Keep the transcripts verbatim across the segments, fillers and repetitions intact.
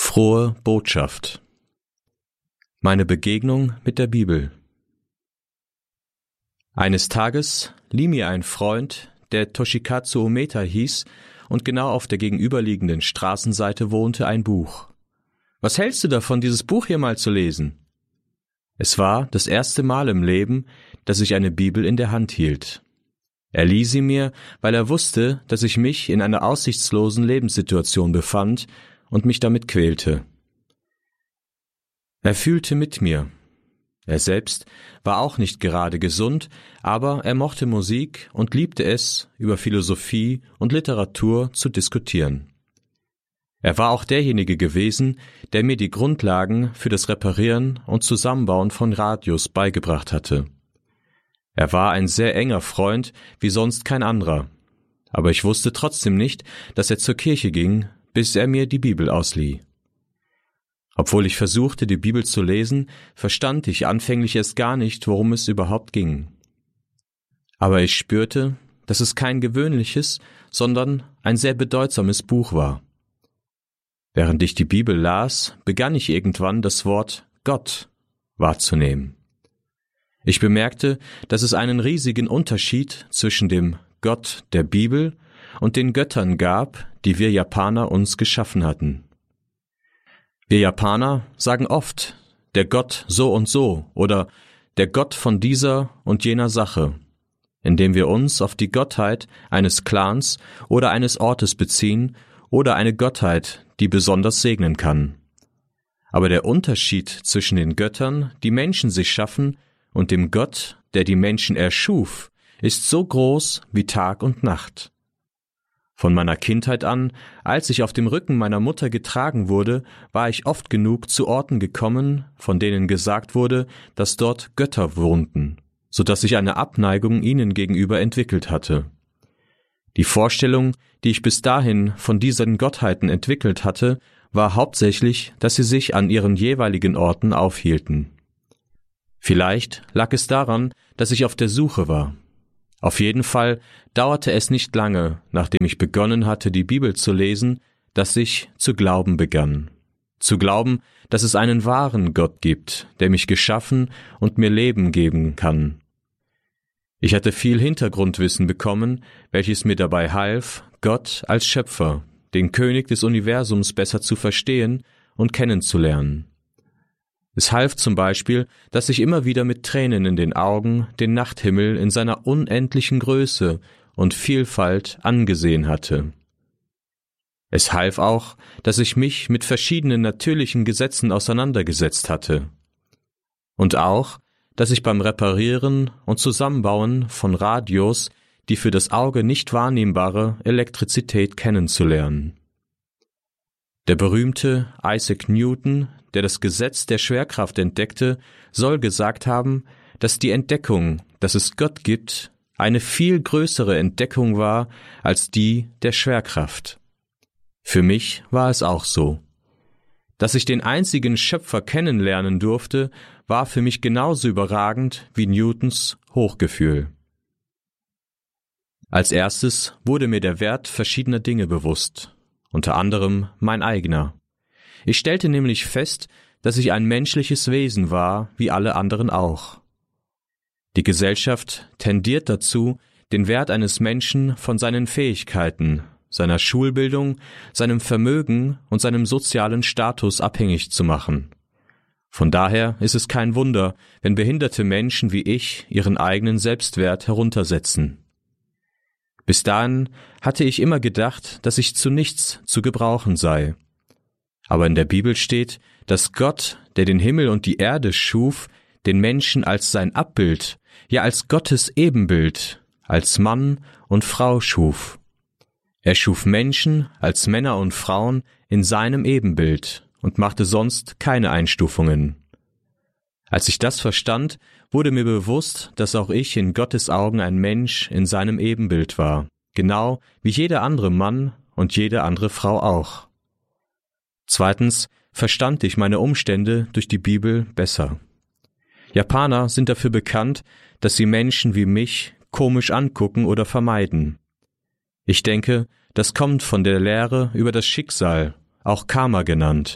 Frohe Botschaft. Meine Begegnung mit der Bibel. Eines Tages lieh mir ein Freund, der Toshikatsu Ometa hieß und genau auf der gegenüberliegenden Straßenseite wohnte, ein Buch. »Was hältst du davon, dieses Buch hier mal zu lesen?« Es war das erste Mal im Leben, dass ich eine Bibel in der Hand hielt. Er lieh sie mir, weil er wusste, dass ich mich in einer aussichtslosen Lebenssituation befand und mich damit quälte. Er fühlte mit mir. Er selbst war auch nicht gerade gesund, aber er mochte Musik und liebte es, über Philosophie und Literatur zu diskutieren. Er war auch derjenige gewesen, der mir die Grundlagen für das Reparieren und Zusammenbauen von Radios beigebracht hatte. Er war ein sehr enger Freund, wie sonst kein anderer. Aber ich wusste trotzdem nicht, dass er zur Kirche ging, bis er mir die Bibel auslieh. Obwohl ich versuchte, die Bibel zu lesen, verstand ich anfänglich erst gar nicht, worum es überhaupt ging. Aber ich spürte, dass es kein gewöhnliches, sondern ein sehr bedeutsames Buch war. Während ich die Bibel las, begann ich irgendwann das Wort Gott wahrzunehmen. Ich bemerkte, dass es einen riesigen Unterschied zwischen dem Gott der Bibel und den Göttern gab, die wir Japaner uns geschaffen hatten. Wir Japaner sagen oft, der Gott so und so oder der Gott von dieser und jener Sache, indem wir uns auf die Gottheit eines Clans oder eines Ortes beziehen oder eine Gottheit, die besonders segnen kann. Aber der Unterschied zwischen den Göttern, die Menschen sich schaffen, und dem Gott, der die Menschen erschuf, ist so groß wie Tag und Nacht. Von meiner Kindheit an, als ich auf dem Rücken meiner Mutter getragen wurde, war ich oft genug zu Orten gekommen, von denen gesagt wurde, dass dort Götter wohnten, so dass ich eine Abneigung ihnen gegenüber entwickelt hatte. Die Vorstellung, die ich bis dahin von diesen Gottheiten entwickelt hatte, war hauptsächlich, dass sie sich an ihren jeweiligen Orten aufhielten. Vielleicht lag es daran, dass ich auf der Suche war. Auf jeden Fall dauerte es nicht lange, nachdem ich begonnen hatte, die Bibel zu lesen, dass ich zu glauben begann. Zu glauben, dass es einen wahren Gott gibt, der mich geschaffen und mir Leben geben kann. Ich hatte viel Hintergrundwissen bekommen, welches mir dabei half, Gott als Schöpfer, den König des Universums besser zu verstehen und kennenzulernen. Es half zum Beispiel, dass ich immer wieder mit Tränen in den Augen den Nachthimmel in seiner unendlichen Größe und Vielfalt angesehen hatte. Es half auch, dass ich mich mit verschiedenen natürlichen Gesetzen auseinandergesetzt hatte. Und auch, dass ich beim Reparieren und Zusammenbauen von Radios die für das Auge nicht wahrnehmbare Elektrizität kennenzulernen. Der berühmte Isaac Newton, der das Gesetz der Schwerkraft entdeckte, soll gesagt haben, dass die Entdeckung, dass es Gott gibt, eine viel größere Entdeckung war als die der Schwerkraft. Für mich war es auch so. Dass ich den einzigen Schöpfer kennenlernen durfte, war für mich genauso überragend wie Newtons Hochgefühl. Als erstes wurde mir der Wert verschiedener Dinge bewusst, unter anderem mein eigener. Ich stellte nämlich fest, dass ich ein menschliches Wesen war, wie alle anderen auch. Die Gesellschaft tendiert dazu, den Wert eines Menschen von seinen Fähigkeiten, seiner Schulbildung, seinem Vermögen und seinem sozialen Status abhängig zu machen. Von daher ist es kein Wunder, wenn behinderte Menschen wie ich ihren eigenen Selbstwert heruntersetzen. Bis dahin hatte ich immer gedacht, dass ich zu nichts zu gebrauchen sei. Aber in der Bibel steht, dass Gott, der den Himmel und die Erde schuf, den Menschen als sein Abbild, ja als Gottes Ebenbild, als Mann und Frau schuf. Er schuf Menschen als Männer und Frauen in seinem Ebenbild und machte sonst keine Einstufungen. Als ich das verstand, wurde mir bewusst, dass auch ich in Gottes Augen ein Mensch in seinem Ebenbild war, genau wie jeder andere Mann und jede andere Frau auch. Zweitens verstand ich meine Umstände durch die Bibel besser. Japaner sind dafür bekannt, dass sie Menschen wie mich komisch angucken oder vermeiden. Ich denke, das kommt von der Lehre über das Schicksal, auch Karma genannt,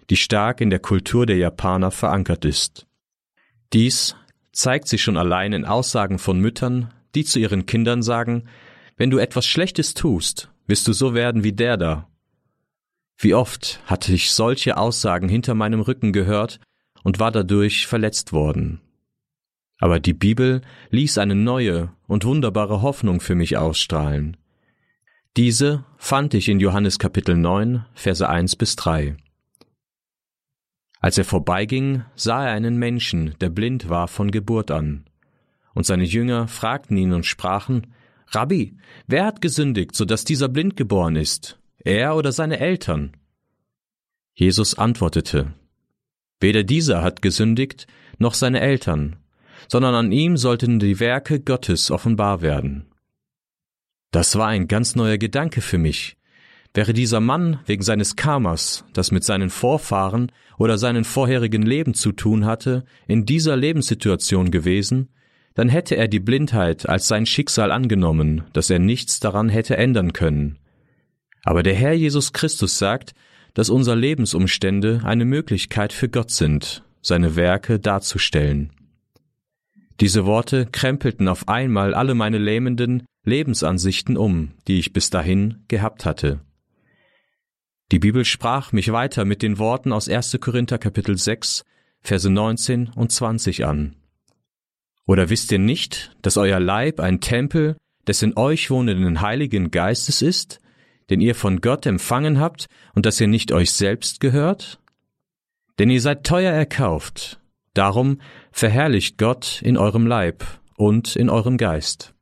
die stark in der Kultur der Japaner verankert ist. Dies zeigt sich schon allein in Aussagen von Müttern, die zu ihren Kindern sagen: Wenn du etwas Schlechtes tust, wirst du so werden wie der da. Wie oft hatte ich solche Aussagen hinter meinem Rücken gehört und war dadurch verletzt worden. Aber die Bibel ließ eine neue und wunderbare Hoffnung für mich ausstrahlen. Diese fand ich in Johannes Kapitel neun, Verse eins bis drei. Als er vorbeiging, sah er einen Menschen, der blind war von Geburt an. Und seine Jünger fragten ihn und sprachen: Rabbi, wer hat gesündigt, so dass dieser blind geboren ist, er oder seine Eltern? Jesus antwortete: Weder dieser hat gesündigt, noch seine Eltern, sondern an ihm sollten die Werke Gottes offenbar werden. Das war ein ganz neuer Gedanke für mich. Wäre dieser Mann wegen seines Karmas, das mit seinen Vorfahren oder seinen vorherigen Leben zu tun hatte, in dieser Lebenssituation gewesen, dann hätte er die Blindheit als sein Schicksal angenommen, dass er nichts daran hätte ändern können. Aber der Herr Jesus Christus sagt, dass unsere Lebensumstände eine Möglichkeit für Gott sind, seine Werke darzustellen. Diese Worte krempelten auf einmal alle meine lähmenden Lebensansichten um, die ich bis dahin gehabt hatte. Die Bibel sprach mich weiter mit den Worten aus erster Korinther Kapitel sechs, Verse neunzehn und zwanzig an. Oder wisst ihr nicht, dass euer Leib ein Tempel des in euch wohnenden Heiligen Geistes ist, den ihr von Gott empfangen habt und dass ihr nicht euch selbst gehört? Denn ihr seid teuer erkauft, darum verherrlicht Gott in eurem Leib und in eurem Geist.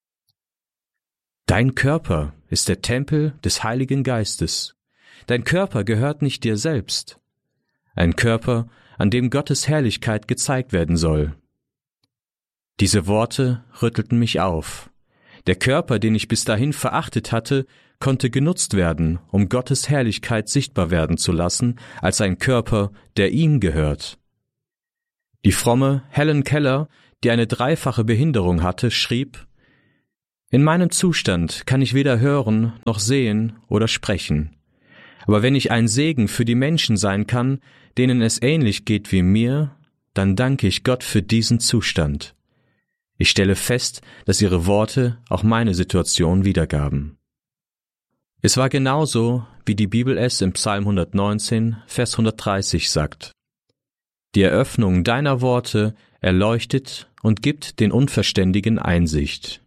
Dein Körper ist der Tempel des Heiligen Geistes. Dein Körper gehört nicht dir selbst. Ein Körper, an dem Gottes Herrlichkeit gezeigt werden soll. Diese Worte rüttelten mich auf. Der Körper, den ich bis dahin verachtet hatte, konnte genutzt werden, um Gottes Herrlichkeit sichtbar werden zu lassen, als ein Körper, der ihm gehört. Die fromme Helen Keller, die eine dreifache Behinderung hatte, schrieb: In meinem Zustand kann ich weder hören noch sehen oder sprechen. Aber wenn ich ein Segen für die Menschen sein kann, denen es ähnlich geht wie mir, dann danke ich Gott für diesen Zustand. Ich stelle fest, dass ihre Worte auch meine Situation wiedergaben. Es war genauso, wie die Bibel es im Psalm hundertneunzehn, Vers hundertdreißig sagt. Die Eröffnung deiner Worte erleuchtet und gibt den Unverständigen Einsicht.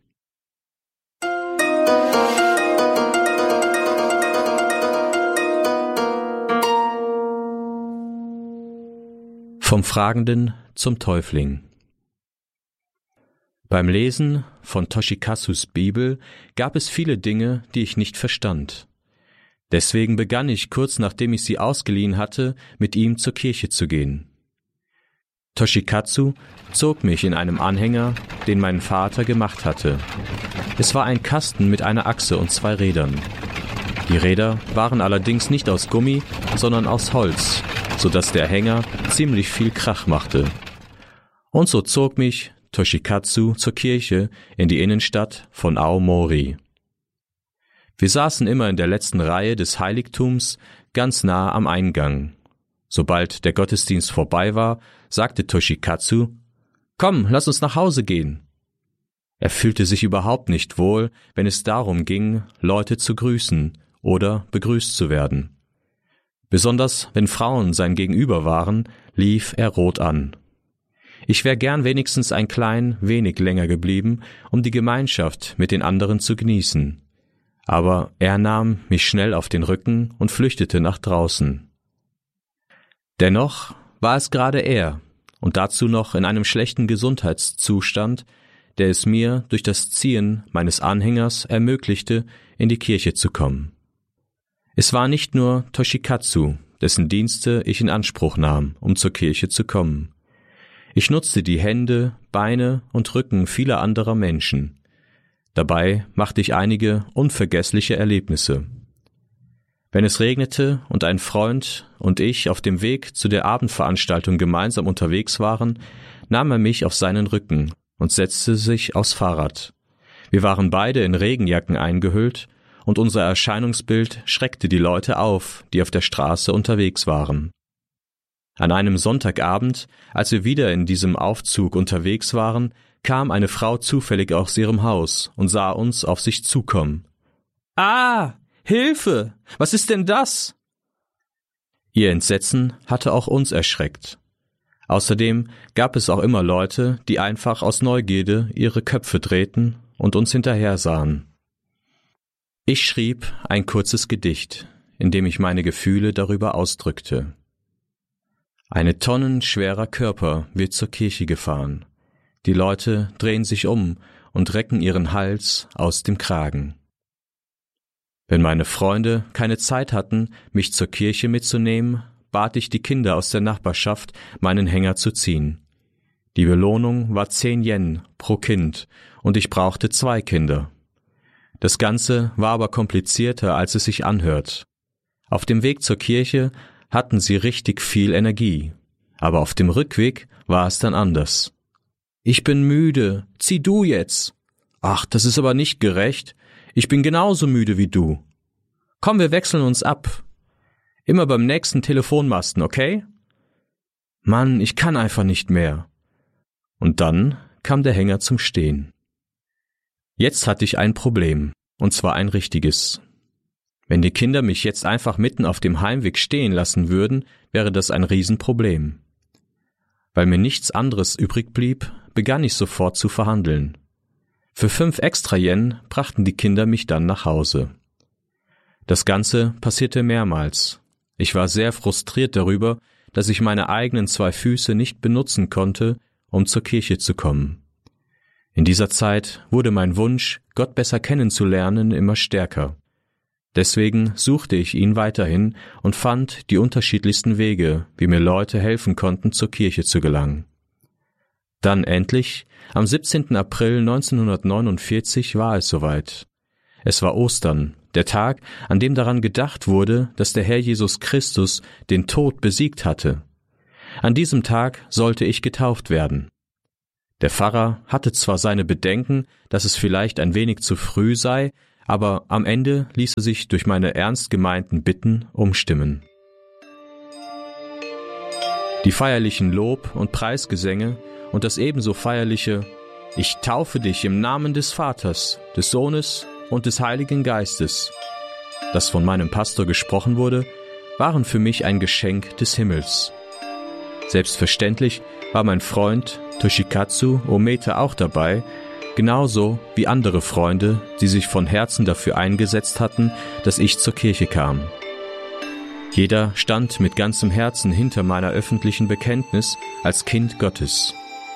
Vom Fragenden zum Täufling. Beim Lesen von Toshikatsus Bibel gab es viele Dinge, die ich nicht verstand. Deswegen begann ich, kurz nachdem ich sie ausgeliehen hatte, mit ihm zur Kirche zu gehen. Toshikatsu zog mich in einem Anhänger, den mein Vater gemacht hatte. Es war ein Kasten mit einer Achse und zwei Rädern. Die Räder waren allerdings nicht aus Gummi, sondern aus Holz, so dass der Hänger ziemlich viel Krach machte. Und so zog mich Toshikatsu zur Kirche in die Innenstadt von Aomori. Wir saßen immer in der letzten Reihe des Heiligtums, ganz nah am Eingang. Sobald der Gottesdienst vorbei war, sagte Toshikatsu: »Komm, lass uns nach Hause gehen.« Er fühlte sich überhaupt nicht wohl, wenn es darum ging, Leute zu grüßen oder begrüßt zu werden. Besonders wenn Frauen sein Gegenüber waren, lief er rot an. Ich wäre gern wenigstens ein klein wenig länger geblieben, um die Gemeinschaft mit den anderen zu genießen. Aber er nahm mich schnell auf den Rücken und flüchtete nach draußen. Dennoch war es gerade er, und dazu noch in einem schlechten Gesundheitszustand, der es mir durch das Ziehen meines Anhängers ermöglichte, in die Kirche zu kommen. Es war nicht nur Toshikatsu, dessen Dienste ich in Anspruch nahm, um zur Kirche zu kommen. Ich nutzte die Hände, Beine und Rücken vieler anderer Menschen. Dabei machte ich einige unvergessliche Erlebnisse. Wenn es regnete und ein Freund und ich auf dem Weg zu der Abendveranstaltung gemeinsam unterwegs waren, nahm er mich auf seinen Rücken und setzte sich aufs Fahrrad. Wir waren beide in Regenjacken eingehüllt, und unser Erscheinungsbild schreckte die Leute auf, die auf der Straße unterwegs waren. An einem Sonntagabend, als wir wieder in diesem Aufzug unterwegs waren, kam eine Frau zufällig aus ihrem Haus und sah uns auf sich zukommen. »Ah, Hilfe! Was ist denn das?« Ihr Entsetzen hatte auch uns erschreckt. Außerdem gab es auch immer Leute, die einfach aus Neugierde ihre Köpfe drehten und uns hinterher sahen. Ich schrieb ein kurzes Gedicht, in dem ich meine Gefühle darüber ausdrückte. Eine tonnenschwerer Körper wird zur Kirche gefahren. Die Leute drehen sich um und recken ihren Hals aus dem Kragen. Wenn meine Freunde keine Zeit hatten, mich zur Kirche mitzunehmen, bat ich die Kinder aus der Nachbarschaft, meinen Hänger zu ziehen. Die Belohnung war zehn Yen pro Kind und ich brauchte zwei Kinder. Das Ganze war aber komplizierter, als es sich anhört. Auf dem Weg zur Kirche hatten sie richtig viel Energie, aber auf dem Rückweg war es dann anders. »Ich bin müde, zieh du jetzt!« »Ach, das ist aber nicht gerecht, ich bin genauso müde wie du.« »Komm, wir wechseln uns ab. Immer beim nächsten Telefonmasten, okay?« »Mann, ich kann einfach nicht mehr.« Und dann kam der Hänger zum Stehen. Jetzt hatte ich ein Problem, und zwar ein richtiges. Wenn die Kinder mich jetzt einfach mitten auf dem Heimweg stehen lassen würden, wäre das ein Riesenproblem. Weil mir nichts anderes übrig blieb, begann ich sofort zu verhandeln. Für fünf extra Yen brachten die Kinder mich dann nach Hause. Das Ganze passierte mehrmals. Ich war sehr frustriert darüber, dass ich meine eigenen zwei Füße nicht benutzen konnte, um zur Kirche zu kommen. In dieser Zeit wurde mein Wunsch, Gott besser kennenzulernen, immer stärker. Deswegen suchte ich ihn weiterhin und fand die unterschiedlichsten Wege, wie mir Leute helfen konnten, zur Kirche zu gelangen. Dann endlich, am siebzehnten April neunzehnhundertneunundvierzig war es soweit. Es war Ostern, der Tag, an dem daran gedacht wurde, dass der Herr Jesus Christus den Tod besiegt hatte. An diesem Tag sollte ich getauft werden. Der Pfarrer hatte zwar seine Bedenken, dass es vielleicht ein wenig zu früh sei, aber am Ende ließ er sich durch meine ernst gemeinten Bitten umstimmen. Die feierlichen Lob- und Preisgesänge und das ebenso feierliche »Ich taufe dich im Namen des Vaters, des Sohnes und des Heiligen Geistes«, das von meinem Pastor gesprochen wurde, waren für mich ein Geschenk des Himmels. Selbstverständlich war mein Freund Toshikatsu Ometa auch dabei, genauso wie andere Freunde, die sich von Herzen dafür eingesetzt hatten, dass ich zur Kirche kam. Jeder stand mit ganzem Herzen hinter meiner öffentlichen Bekenntnis als Kind Gottes.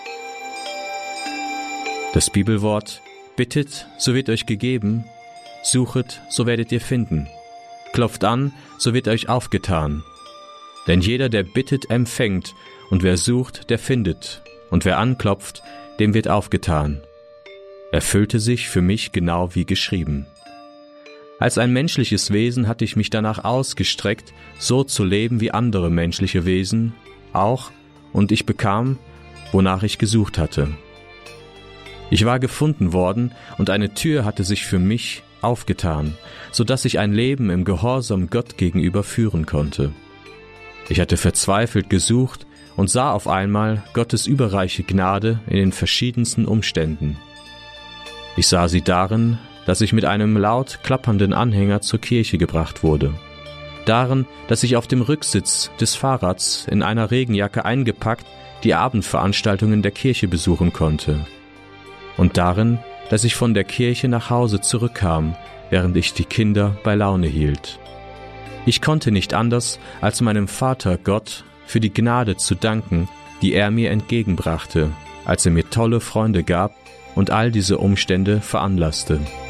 Das Bibelwort »Bittet, so wird euch gegeben, suchet, so werdet ihr finden, klopft an, so wird euch aufgetan. Denn jeder, der bittet, empfängt, und wer sucht, der findet, und wer anklopft, dem wird aufgetan«, erfüllte sich für mich genau wie geschrieben. Als ein menschliches Wesen hatte ich mich danach ausgestreckt, so zu leben wie andere menschliche Wesen, auch, und ich bekam, wonach ich gesucht hatte. Ich war gefunden worden, und eine Tür hatte sich für mich aufgetan, so dass ich ein Leben im Gehorsam Gott gegenüber führen konnte. Ich hatte verzweifelt gesucht und sah auf einmal Gottes überreiche Gnade in den verschiedensten Umständen. Ich sah sie darin, dass ich mit einem laut klappernden Anhänger zur Kirche gebracht wurde, darin, dass ich auf dem Rücksitz des Fahrrads in einer Regenjacke eingepackt die Abendveranstaltungen der Kirche besuchen konnte, und darin, dass ich von der Kirche nach Hause zurückkam, während ich die Kinder bei Laune hielt. Ich konnte nicht anders, als meinem Vater Gott für die Gnade zu danken, die er mir entgegenbrachte, als er mir tolle Freunde gab und all diese Umstände veranlasste.